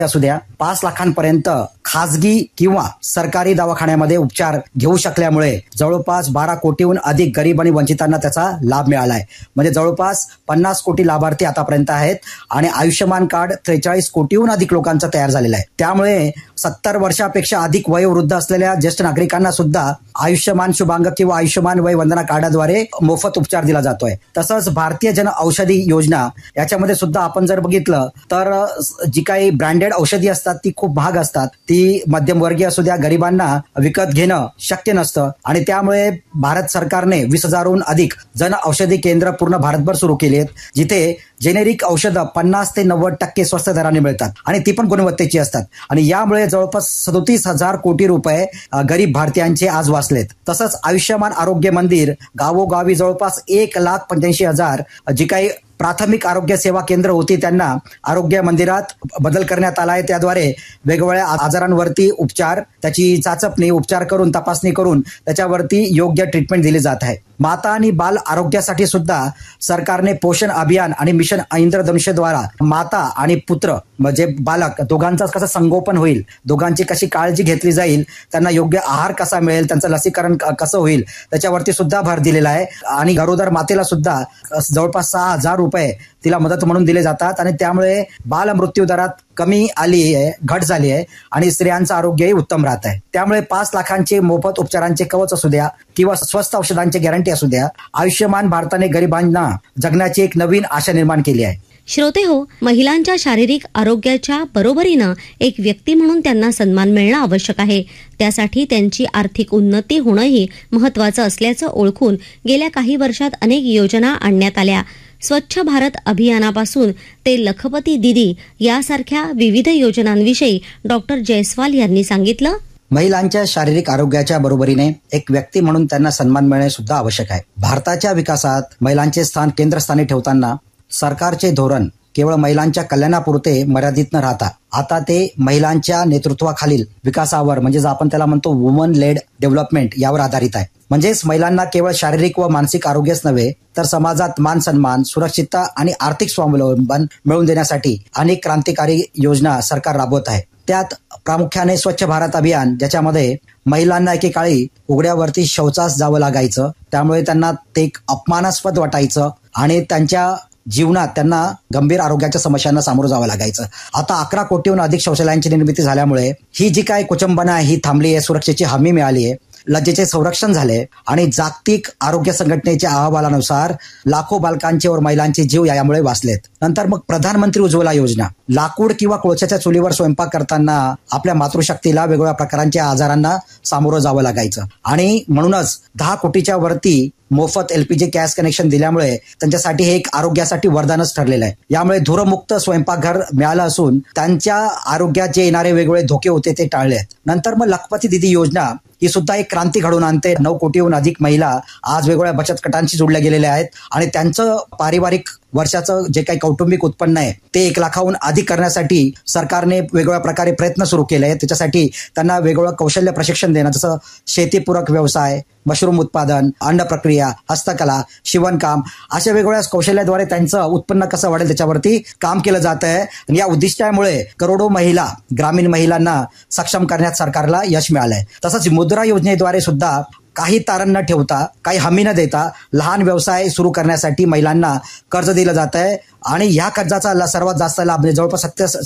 असू द्या 5 लाखांपर्यंत खासगी किंवा सरकारी दवाखान्यामध्ये उपचार घेऊ शकल्यामुळे जवळपास 12 कोटीहून अधिक गरीब आणि वंचितांना त्याचा लाभ मिळाला आहे. म्हणजे जवळपास 50 कोटी लाभार्थी आतापर्यंत आहेत आणि आयुष्यमान कार्ड 43 कोटीहून अधिक लोकांचं तयार झालेलं आहे. त्यामुळे 70 वर्षापेक्षा अधिक वयोवृद्ध असलेल्या ज्येष्ठ नागरिकांना सुद्धा आयुष्यमान शुभांग किंवा आयुष्यमान वय वंदना कार्डाद्वारे मोफत उपचार दिला जातोय. तसंच भारतीय जन औषधी योजना याच्यामध्ये सुद्धा आपण जर बघितलं तर जी काही ब्रँडेड औषधी असतात ती खूप महाग असतात. ती मध्यमवर्गीय असू द्या गरिबांना विकत घेणं शक्य नसतं आणि त्यामुळे भारत सरकारने 20,000हून अधिक जन औषधी केंद्र पूर्ण भारतभर सुरू केली आहेत, जिथे जेनेरिक औषधं 50 ते 90% स्वस्त दराने मिळतात आणि ती पण गुणवत्तेची असतात. आणि यामुळे जवळपास 37,000 कोटी रुपये गरीब भारतीयांचे आज वाचलेत. तसंच आयुष्यमान आरोग्य मंदिर गावोगावी जवळपास 1,85,000 जी काही प्राथमिक आरोग्य सेवा केंद्र होती त्यांना आरोग्य मंदिरात बदल करण्यात आला आहे. त्याद्वारे वेगवेगळ्या आजारांवरती उपचार, त्याची चाचपणी, उपचार करून तपासणी करून त्याच्यावरती योग्य ट्रीटमेंट दिली जात आहे. माता आणि बाल आरोग्यासाठी सुद्धा सरकारने पोषण अभियान आणि मिशन इंद्रधनुष्यद्वारा माता आणि पुत्र म्हणजे बालक दोघांचं कसं संगोपन होईल, दोघांची कशी काळजी घेतली जाईल, त्यांना योग्य आहार कसा मिळेल, त्यांचं लसीकरण कसं होईल त्याच्यावरती सुद्धा भर दिलेला आहे. आणि गरोदर मातेला सुद्धा जवळपास 6,000 रुपये तिला मदत म्हणून दिले जातात आणि त्यामुळे बाल मृत्यू दरात कमी आली आहे, घट झाली आहे आणि स्त्रियांचं आरोग्यही उत्तम राहत आहे. त्यामुळे 5 लाखांचे मोफत उपचारांचे कवच असू द्या किंवा स्वस्त औषधांची गॅरंटी असू द्या, आयुष्यमान भारताने गरिबांना जगण्याची एक नवीन आशा निर्माण केली आहे. श्रोते हो, महिलांच्या शारीरिक आरोग्याच्या बरोबरीनं एक व्यक्ती म्हणून त्यांना सन्मान मिळणं आवश्यक आहे. त्यासाठी त्यांची आर्थिक उन्नती होणंही महत्वाचं असल्याचं ओळखून गेल्या काही वर्षात अनेक योजना आणण्यात आल्या. स्वच्छ भारत अभियानापासून ते लखपती दीदी यासारख्या विविध योजनांविषयी डॉक्टर जयस्वाल यांनी सांगितलं. महिलांच्या शारीरिक आरोग्याच्या बरोबरीने एक व्यक्ती म्हणून त्यांना सन्मान मिळणे सुद्धा आवश्यक आहे. भारताच्या विकासात महिलांचे स्थान केंद्रस्थानी ठेवताना सरकारचे धोरण केवळ महिलांच्या कल्याणापुरते मर्यादित न राहता आता ते महिलांच्या नेतृत्वाखालील विकासावर म्हणजे आपण त्याला म्हणतो वुमन लेड डेव्हलपमेंट यावर आधारित आहे. म्हणजेच महिलांना केवळ शारीरिक व मानसिक आरोग्यच नव्हे तर समाजात मान सन्मान, सुरक्षितता आणि आर्थिक स्वावलंबन मिळवून देण्यासाठी अनेक क्रांतिकारी योजना सरकार राबवत आहे. त्यात प्रामुख्याने स्वच्छ भारत अभियान, ज्याच्यामध्ये महिलांना एकेकाळी उघड्यावरती शौचास जावं लागायचं, त्यामुळे त्यांना ते एक अपमानास्पद वाटायचं आणि त्यांच्या जीवनात त्यांना गंभीर आरोग्याच्या समस्यांना सामोरं जावं लागायचं. आता 11 कोटीहून अधिक शौचालयांची निर्मिती झाल्यामुळे ही जी काय कुचंबना आहे ही थांबली आहे, सुरक्षेची हमी मिळाली आहे, लज्जेचे संरक्षण झाले आणि जागतिक आरोग्य संघटनेच्या अहवालानुसार लाखो बालकांचे व महिलांचे जीव यामुळे वाचलेत. नंतर मग प्रधानमंत्री उज्ज्वला योजना, लाकूड किंवा कोळशाच्या चुलीवर स्वयंपाक करताना आपल्या मातृशक्तीला वेगवेगळ्या प्रकारांच्या आजारांना सामोरं जावं लागायचं आणि म्हणूनच 10 कोटीच्या वरती मोफत LPG गॅस कनेक्शन दिल्यामुळे त्यांच्यासाठी हे एक आरोग्यासाठी वरदानच ठरलेलं आहे. यामुळे धूरमुक्त स्वयंपाकघर मिळालं असून त्यांच्या आरोग्यात जे येणारे वेगवेगळे धोके होते ते टाळले आहेत. नंतर मग लखपती दीदी योजना ही सुद्धा एक क्रांती घडवून आणते. 9 कोटीहून अधिक महिला आज वेगवेगळ्या बचत गटांशी जोडल्या गेलेल्या आहेत आणि त्यांचं पारिवारिक वर्षाचं जे काही कौटुंबिक उत्पन्न आहे ते 1 लाखाहून अधिक करण्यासाठी सरकारने वेगवेगळ्या प्रकारे प्रयत्न सुरू केले आहेत. त्याच्यासाठी त्यांना वेगवेगळं कौशल्य प्रशिक्षण देणं, जसं शेतीपूरक व्यवसाय, मशरूम उत्पादन, अन्न प्रक्रिया, हस्तकला, शिवणकाम अशा वेगवेगळ्या कौशल्याद्वारे त्यांचं उत्पन्न कसं वाढेल त्याच्यावरती काम केलं जात आहे. आणि या उद्दिष्टामुळे करोडो महिला, ग्रामीण महिलांना सक्षम करण्यात सरकारला यश मिळालंय. तसंच मुद्रा योजनेद्वारे सुद्धा काही तारण न ठेवता, काही हमी न देता लहान व्यवसाय सुरू करण्यासाठी महिलांना कर्ज दिलं जात आहे आणि ह्या कर्जाचा सर्वात जास्त लाभ म्हणजे जवळपास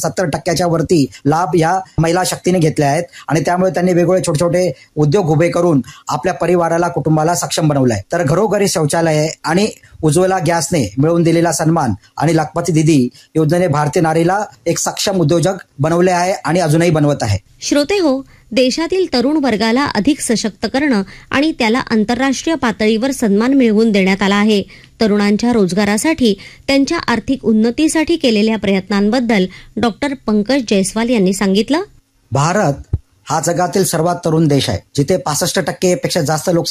70% वरती लाभ या महिला शक्तीने घेतले आहेत आणि त्यामुळे त्यांनी वेगवेगळे छोटे छोटे उद्योग उभे करून आपल्या परिवाराला, कुटुंबाला सक्षम बनवलंय. तर घरोघरी शौचालय आणि उज्ज्वला गॅसने मिळवून दिलेला सन्मान आणि लखपती दीदी योजनेने भारतीय नारीला एक सक्षम उद्योजक बनवले आहे आणि अजूनही बनवत आहे. श्रोते हो, देशातील तरुण वर्गाला अधिक सशक्त करणं आणि त्याला आंतरराष्ट्रीय पातळीवर सन्मान मिळवून देण्यात आला आहे. तरुणांच्या रोजगारासाठी, त्यांच्या आर्थिक उन्नतीसाठी केलेल्या प्रयत्नांबद्दल डॉक्टर पंकज जयस्वाल यांनी सांगितलं. भारत हा जगातील सर्वात तरुण देश आहे, जिथे 65% पेक्षा जास्त लोक